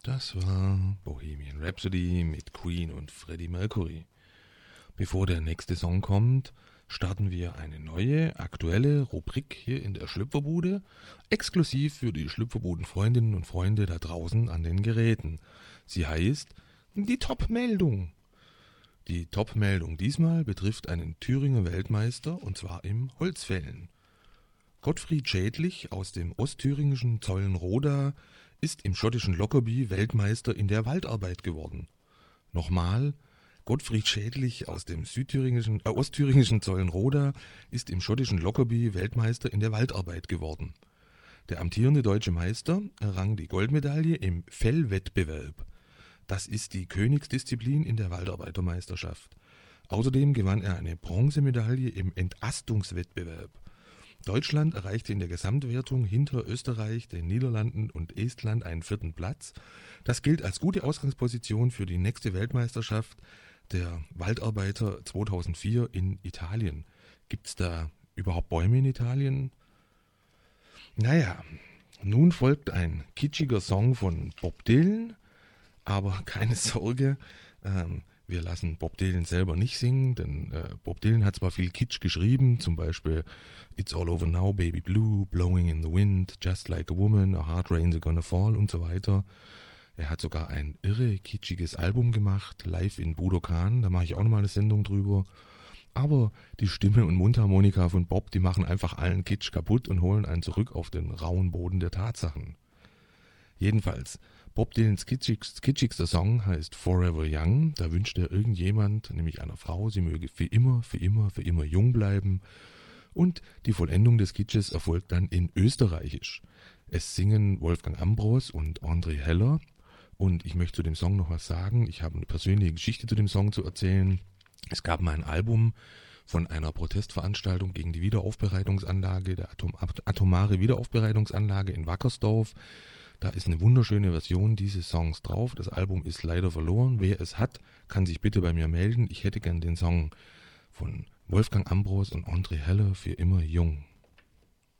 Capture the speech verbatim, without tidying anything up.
Das war Bohemian Rhapsody mit Queen und Freddie Mercury. Bevor der nächste Song kommt, starten wir eine neue, aktuelle Rubrik hier in der Schlüpferbude, exklusiv für die Schlüpferbuden-Freundinnen und Freunde da draußen an den Geräten. Sie heißt die Top-Meldung. Die Top-Meldung diesmal betrifft einen Thüringer Weltmeister und zwar im Holzfällen. Gottfried Schädlich aus dem ostthüringischen Zollenroda ist im schottischen Lockerbie Weltmeister in der Waldarbeit geworden. Nochmal, Gottfried Schädlich aus dem südthüringischen, äh, ostthüringischen Zollenroda ist im schottischen Lockerbie Weltmeister in der Waldarbeit geworden. Der amtierende deutsche Meister errang die Goldmedaille im Fellwettbewerb. Das ist die Königsdisziplin in der Waldarbeitermeisterschaft. Außerdem gewann er eine Bronzemedaille im Entastungswettbewerb. Deutschland erreichte in der Gesamtwertung hinter Österreich, den Niederlanden und Estland einen vierten Platz. Das gilt als gute Ausgangsposition für die nächste Weltmeisterschaft der Waldarbeiter zweitausendvier in Italien. Gibt es da überhaupt Bäume in Italien? Naja, nun folgt ein kitschiger Song von Bob Dylan, aber keine Sorge, ähm, wir lassen Bob Dylan selber nicht singen, denn äh, Bob Dylan hat zwar viel Kitsch geschrieben, zum Beispiel It's All Over Now, Baby Blue, Blowing in the Wind, Just Like a Woman, A Hard Rain's Gonna Fall und so weiter. Er hat sogar ein irre kitschiges Album gemacht, live in Budokan, da mache ich auch nochmal eine Sendung drüber. Aber die Stimme und Mundharmonika von Bob, die machen einfach allen Kitsch kaputt und holen einen zurück auf den rauen Boden der Tatsachen. Jedenfalls, Bob Dylans kitschigster, kitschigster Song heißt Forever Young. Da wünscht er irgendjemand, nämlich einer Frau, sie möge für immer, für immer, für immer jung bleiben. Und die Vollendung des Kitsches erfolgt dann in Österreichisch. Es singen Wolfgang Ambros und André Heller. Und ich möchte zu dem Song noch was sagen. Ich habe eine persönliche Geschichte zu dem Song zu erzählen. Es gab mal ein Album von einer Protestveranstaltung gegen die Wiederaufbereitungsanlage, der Atom, atomare Wiederaufbereitungsanlage in Wackersdorf. Da ist eine wunderschöne Version dieses Songs drauf. Das Album ist leider verloren. Wer es hat, kann sich bitte bei mir melden. Ich hätte gern den Song von Wolfgang Ambros und André Heller für immer jung.